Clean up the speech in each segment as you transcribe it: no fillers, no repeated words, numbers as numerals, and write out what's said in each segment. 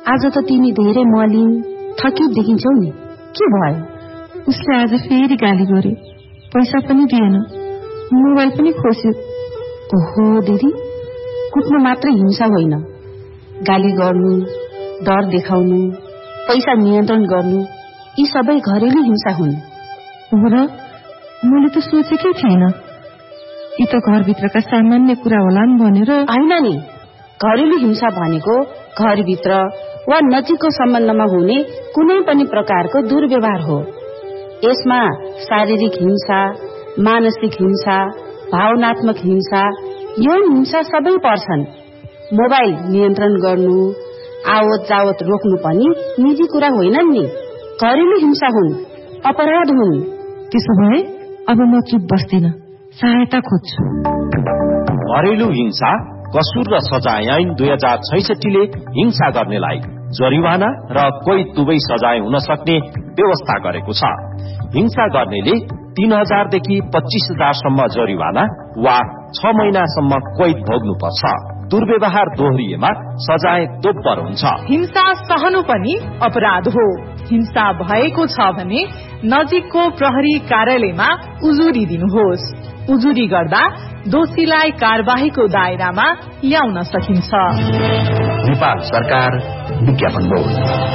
आज त तिमी धेरै मलिन थकित देखिन्छौ नि, के भयो? उसले आज फेरि गाली गर्यो, पैसा पनि दिएन, मोबाइल पनि खोस्यो। ओहो दिदी, कुट्नु मात्र हिंसा होइन, गाली गर्नु, डर देखाउनु, पैसा नियन्त्रण गर्नु, यी सबै घरेलु हिंसा हुन्। र मैले त सोचेकै थिएन, यी त घरभित्रका सामान्य कुरा होला नि भनेर। होइन नि, घरेलु हिंसा भनेको घरभित्र वा नजिकको सम्बन्धमा हुने कुनै पनि प्रकारको दुर्व्यवहार हो। यसमा शारीरिक हिंसा, मानसिक हिंसा, भावनात्मक हिंसा, यौन हिंसा सबै पर्छन्। मोबाइल नियन्त्रण गर्नु, आवत जावत रोक्नु पनि निजी कुरा होइनन् नि, घरेलु हिंसा हुन्, अपराध हुन्। त्यसो भए अब म चुप बस्दिन, सहायता खोज्छु। घरेलु हिंसा कसुर र सजाय ऐन 2066ले हिंसा गर्नेलाई जरिवाना र कैद दुवै सजाय हुन सक्ने व्यवस्था गरेको छ। हिंसा गर्नेले 3000 देखि 25,000 सम्म जरिवाना वा 6 महिनासम्म कैद भोग्नुपर्छ। दुर्व्यवहार दोहोरिएमा सजाय दोब्बर हुन्छ। हिंसा सहनु पनि अपराध हो। हिंसा भएको छ भने नजिकको प्रहरी कार्यालयमा उजुरी दिनुहोस्। उजुरी गर्दा दोषीलाई कारबाहीको दायरामा ल्याउन सकिन्छ। नेपाल सरकार विज्ञापन बोर्ड।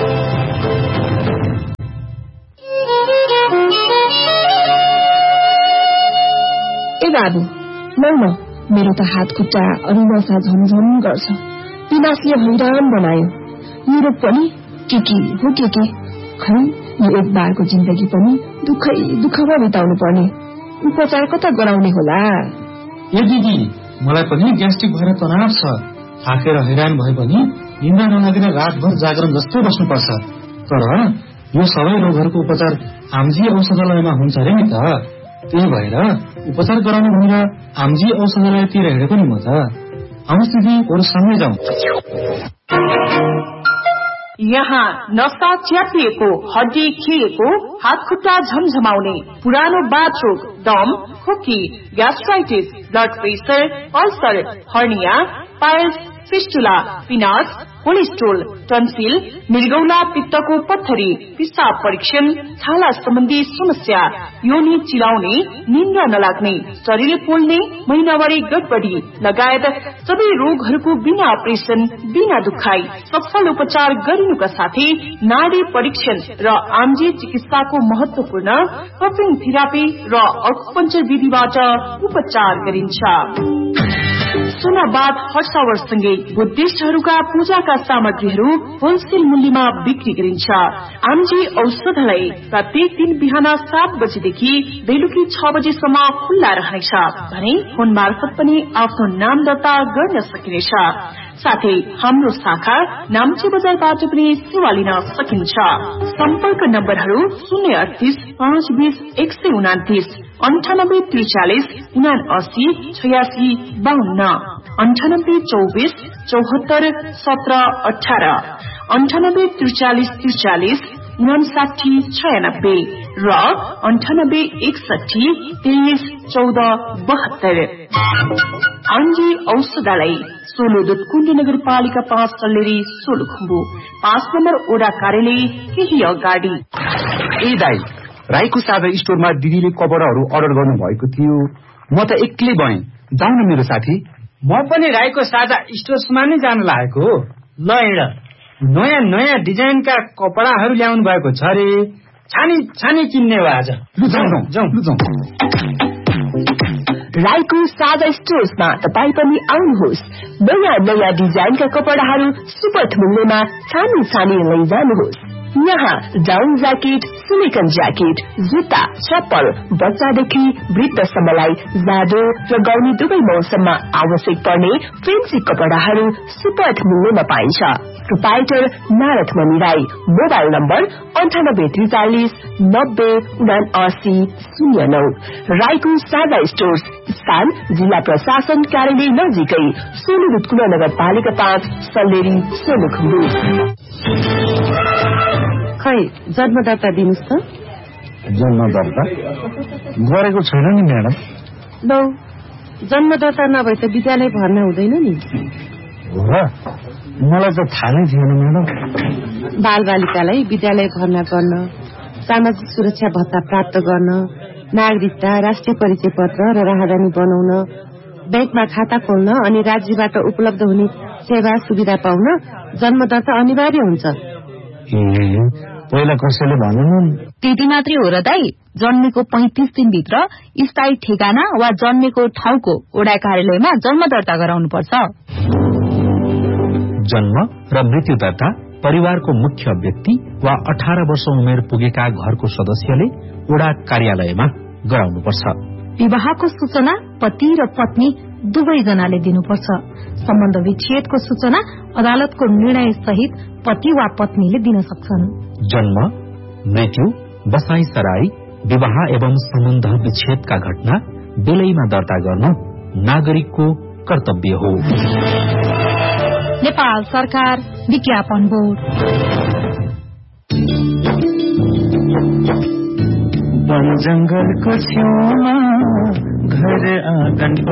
ए बाबु, लौ न, मेरो त हात खुट्टा अनि नसा झमझम गर्छ। पिनासले हैरान बनायो। युरोप पनि के हो के खै, यो एक बारको जिन्दगी पनि दुःखमा बिताउनु पर्ने। उपचार कता गराउने होला? ए दिदी, मलाई पनि ग्यास्ट्रिक भएर तनाव छ। थाकेर हैरान भए पनि निन्द्रा नलागेर रातभर जागरण जस्तो बस्नुपर्छ। तर यो सबै रोगहरूको उपचार आमजी औषधालयमा हुन्छ अरे नि त। त्यही भएर उपचार गराउनु भनेर आमजी औषधालयतिर हिँडेको नि म त। आउनुहोस् दिदी, अरू सँगै जाउँ। यहाँ नसा च्यापिएको, हड्डी खिएको, हात खुट्टा झमझमाउने, पुरानो बाथरोग, दम, खोकी, gastritis, blood pressure, ulcer, hernia, piles, fistula, पिनास, cholesterol, tonsil, मृगौला पित्तको पत्थरी, पिसाब परीक्षण, छाला सम्बन्धी समस्या, योनि चिलाउने, निन्द्रा नलाग्ने, शरीर पोल्ने, महिनावारी गडबडी लगायत सबै रोगहरूको बिना अपरेसन, बिना दुखाई सफल उपचार गरिनुका साथै नाडी परीक्षण र आमजी चिकित्साको महत्वपूर्ण कपिङ थेरापी र अकुपञ्चर विधिबाट उपचार गरिन्छ। सुनाबाद हर्षावरसँगै बुद्धिस्टहरूका पूजाका सामग्रीहरू होलसेल मूल्यमा बिक्री गरिन्छ। आमजी औषधालय प्रत्येक दिन बिहान 7 बजेदेखि बेलुकी 6 बजेसम्म खुल्ला रहनेछ भने फोन मार्फत पनि आफ्नो नाम दर्ता गर्न सकिनेछ। साथै हाम्रो शाखा नाम्ची बजारबाट पनि सेवा लिन सकिन्छ। सम्पर्क नम्बरहरू 038 520 129, 98 43 79 86 52, 98 24 74 17 18, 98 43 43 59 96 र 98 61 23 14 72। आमजी औषधालय, सोलो दुधकुण्ड नगरपालिका 5 सल्लेरी सोलुखुम्बु, 5 नम्बर ओडा कार्यालय केही अगाडि। ए दाइ, राईको साझा स्टोरमा दिदीले कपडाहरू अर्डर गर्नु भएको थियो। म त एक्लै भएँ, जाउँ न मेरो साथी। म पनि राईको साझा स्टोरमा नै जान लागेको हो। ल हिँड, नयाँ नयाँ डिजाइनका कपडाहरू ल्याउनु भएको छ रे। छानी किन्ने हो आज। जाउँ। राईको साझा स्टोर्समा तपाईँ पनि आउनुहोस्। नयाँ नयाँ डिजाइनका कपडाहरू सुपथ मूल्यमा छानी लैजानुहोस्। यहाँ डाउन ज्याकेट, सिलिकन ज्याकेट, जुत्ता, चप्पल, बच्चादेखि वृद्धसम्मलाई जाडो र गर्मी दुवै मौसममा आवश्यक पर्ने फेन्सी कपडाहरू सुपथ मूल्यमा पाइन्छ। प्रोपाइटर नारद मणि राई। Mobile number 9843 90 79 09। राईको साझा स्टोर्स, स्थान जिल्ला प्रशासन कार्यालय नजिकै, सोलु दुधकुण्ड नगरपालिका 5 सल्लेरी सोलुखुम्बु। खै जन्मदर्ता दिनुहोस् त। जन्मदर्ता गरेको छैन नि म्याडम। लौ, जन्मदर्ता नभए त विद्यालय भर्ना हुँदैन नि। हो र, मलाई त थाहा नै थिएन म्याडम। बालबालिकालाई विद्यालय भर्ना गर्न, सामाजिक सुरक्षा भत्ता प्राप्त गर्न, नागरिकता, राष्ट्रिय परिचय पत्र र राहदानी बनाउन, बैंकमा खाता खोल्न अनि राज्यबाट उपलब्ध हुने सेवा सुविधा पाउन जन्म दर्ता अनिवार्य हुन्छ। पहिला कसैले भनेन। त्यति मात्रै हो र दाई, जन्मेको 35 दिनभित्र स्थायी ठेगाना वा जन्मेको ठाउँको वडा कार्यालयमा जन्म दर्ता गराउनुपर्छ। जन्म र मृत्यु दर्ता परिवारको मुख्य व्यक्ति वा 18 वर्ष उमेर पुगेका घरको सदस्यले वडा कार्यालयमा गराउनुपर्छ। विवाहको सूचना पति र पत्नी दुवैजनाले दिनुपर्छ। सम्बन्ध विच्छेदको सूचना अदालतको निर्णय सहित पति वा पत्नीले दिन सक्छन्। जन्म, मृत्यु, बसाई सराई, विवाह एवं सम्बन्ध विच्छेदका घटना बेलैमा दर्ता गर्न नागरिकको कर्तव्य हो। नेपाल सरकार विज्ञापन बोर्ड। वन जंगलको छेउमा घर आँगन